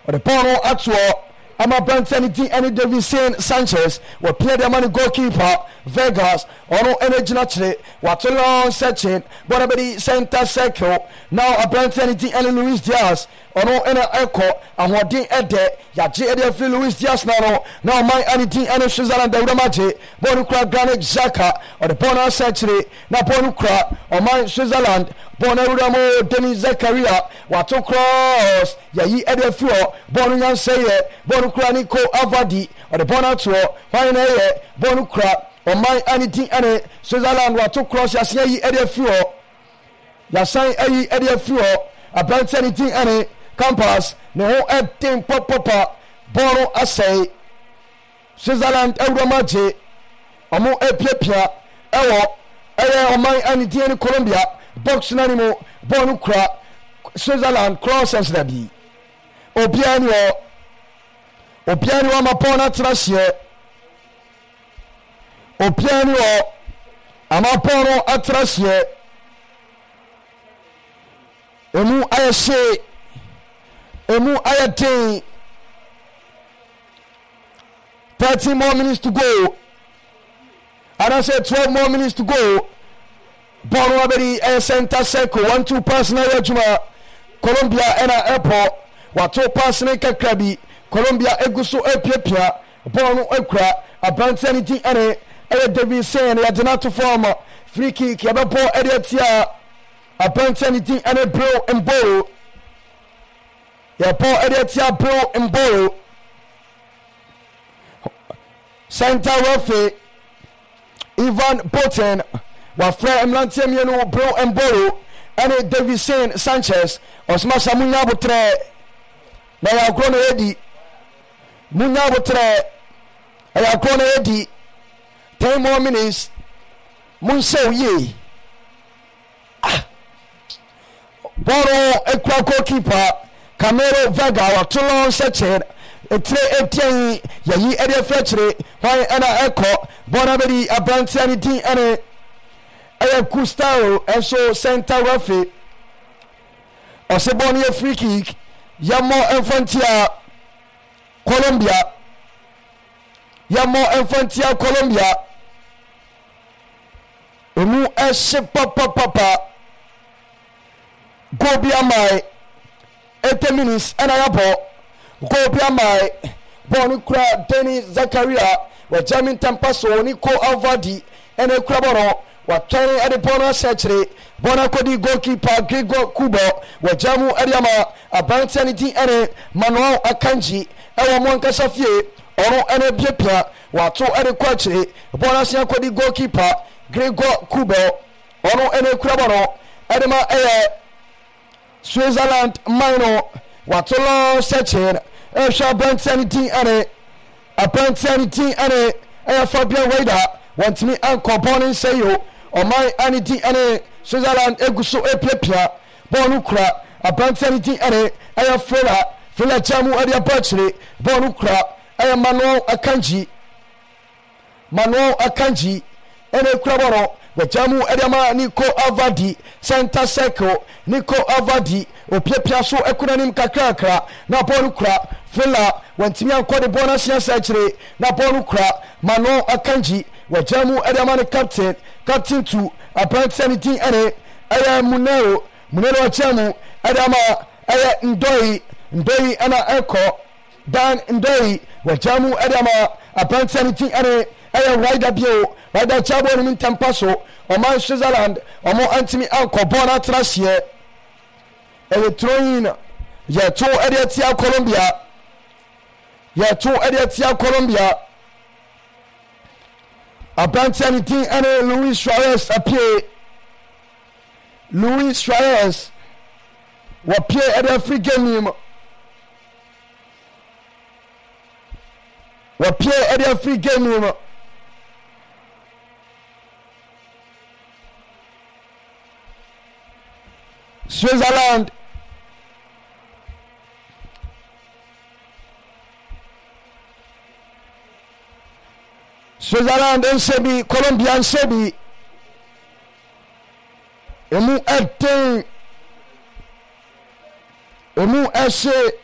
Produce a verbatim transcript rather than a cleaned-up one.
the Bono Atwo, Ama Brantanity and Davison Sanchez will play the money goalkeeper Vegas ono energy naturally what long searching but abedi center circle now a Brantanity and Luis Diaz ono ena echo and what din ede ya je ede free Luis Diaz now now my anything and Switzerland the Ramaje Bonu Kra Granit Xhaka or the Bono century na Bonu Kra or my Switzerland Bono Ramo Denis Zakaria what to cross ya yi ede floor Bonu yan say Bonu Kra Nico Avadi or the Bono to why na Bonu Kra or my anything and Switzerland what to cross ya say yi ede floor ya say yi ede floor a brand anything and campus ne ho etin pop pop Bono asay Switzerland Euromaje omo epiapia ewo eye o man anything in Colombia box nanimo Bonu Kra Switzerland crosses da bi obiani o obiani wa mapona trashie obiani o amapono atrashie emu ayese emu ayete thirty more minutes to go and I said twelve more minutes to go. Bono abedi a center circle one two personal juma Colombia and airport wato personal kakrabi Colombia eguso epiapia Bono ekra abantanity ane e David saying ya denato form free kick ya bebo ediatia abantanity ane bro emboro ya po ediatia bro emboro center referee Ivan Boten wafre emlantie mienu bro emboro ane Davison Sanchez osma samunya botre na ya grono edi munya botre ya grono edi ten more minutes mun show ye ah Boro ekwa goalkeeper Camero Vega wa tulon searching etre etien yayi ede fetchre why ana echo bona bedi abantiani din ane aya Gustavo enso center referee oseboni a free kick yamo infantia Colombia yamo infantia Colombia emu eshe papa papa go be amai eighty minutes and ayabo go be amai Bonu Kra Denis Zakaria wa Jamin Tampaso Nico Avadi ene kra bono wa tani ade Bono searchre Bona kodi goalkeeper Gregor Kubo wa jamu adiama abantanity ene Manuel Akanji ewa mwanka safie ono ene biepia wa to ade kwachre Bona sia kodi goalkeeper Gregor Kubo ono ene kra bono adema eye Switzerland minor wa to lo searching e sha abantanity ene abantanity ene eye Fabian Waida want me anko Bono say yo o my anything ene Switzerland eguso epiapia Bonu Kra abantanity ene aya Fela Fela jamu ade abachire Bonu Kra aya Manuel Akanji Manuel Akanji ene kra bono the jamu ade ma Nico Avadi center circle Nico Avadi opiapia so ekunanim kakrakra na Bonu Kra Fela want me anko de bonus searchre na Bonu Kra Manuel Akanji wajamu ade ma captain captain to abantanity ene aya Munero Munero wajamu ade ma aya Ndoi Ndoi ana echo Dan Ndoi wajamu ade ma abantanity ene aya Rider bio Rider chabo ni Tampaso o man Switzerland o mo antimi anko bona trasie e throwing ya to ediatia Colombia ya to ediatia Colombia abantanity ene Luis Suarez appear Luis Suarez wapie ede free game wapie ede free game Switzerland Switzerland and Sebi Colombia and Sebi emu ete emu ese